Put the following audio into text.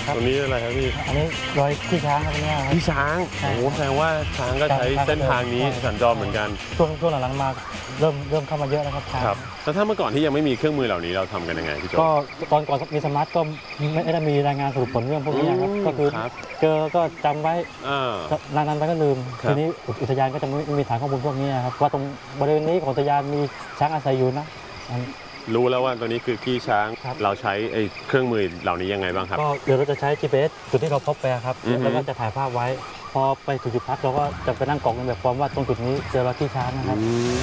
ตรงนี้อะไรครับพี่อันนี้รอยขี้ช้างครับเนี่ยครับพี่ช้างโอ้แสดงว่าช้างก็ใช้เส้นทางนี้สัญจรเหมือนกันช่วงหลังๆมาเริ่มเข้ามาเยอะแล้วครับช้างครับแล้วถ้าเมื่อก่อนที่ยังไม่มีเครื่องมือเหล่านี้เราทำกันยังไงพี่โจก็ตอนก่อนมีสมาร์ทก็ไม่ได้มีรายงานสรุปผลเรื่องพวกนี้ครับก็คือเจอก็จำไว้นานๆไปก็ลืมทีนี้อุทยานก็จะไม่มีฐานข้อมูลพวกนี้ครับว่าตรงบริเวณนี้ของอุทยานมีช้างอาศัยอยู่นะรู้แล้วว่าตัวนี้คือขี้ช้างเราใช้เครื่องมือเหล่านี้ยังไงบ้างครับก็เดี๋ยวเราจะใช้ GPS จุดที่เราพบไปครับแล้วก็จะถ่ายภาพไว้พอไปถึงจุดพักเราก็จะไปนั่งกรอกในแบบฟอร์มว่าตรงจุดนี้เจอรอยขี้ช้างนะครับ